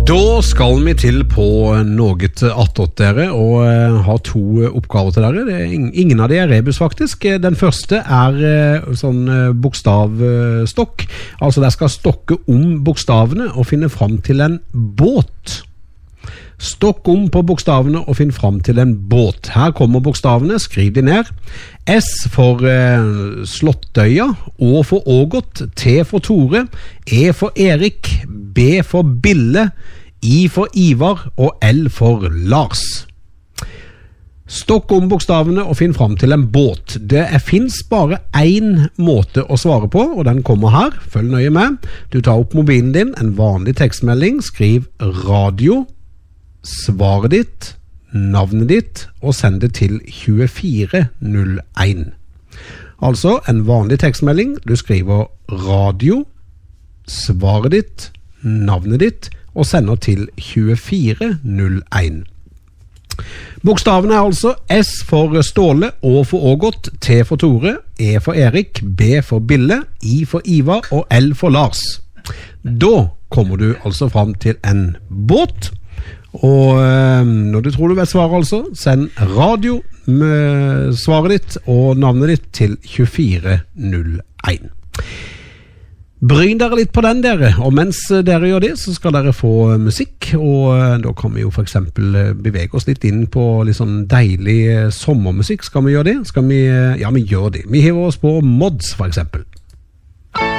Da skal vi til på noe attåt dere, og har to oppgaver til dere. Ingen av de rebus faktisk. Den første sånn bokstavstokk. Altså der skal stokke om bokstavene og finne fram til en båt. Stokk om på bokstavene og finn fram til en båt. Her kommer bokstavene, skriv de ned. S for Slottøya, Å for Ågot, T for Tore, E for Erik, B for Bille, I for Ivar og L for Lars. Stokk om bokstavene og finn fram til en båt. Det finnes bare en måte å svare på, og den kommer her. Følg nøye med. Du tar opp mobilen din, en vanlig tekstmelding, skriv radio, svaret ditt, navnet ditt, og send det til 2401. Altså en vanlig tekstmelding. Du skriver radio, svaret ditt, navnet ditt, og sender til 2401. Bokstavene altså S for Ståle, Å for Ågot, T for Tore, E for Erik, B for Bille, I for Ivar og L for Lars. Da kommer du altså fram til en båt, og når du tror du vet svaret altså, send radio med svaret ditt og navnet ditt til 2401. Bryn dere litt på den dere, og mens dere gjør det, så skal dere få musikk, og da kan vi jo for eksempel bevege oss litt inn på litt sånn deilig sommermusikk. Skal vi gjøre det? Ja, vi gjør det. Vi hiver oss på Mods for eksempel.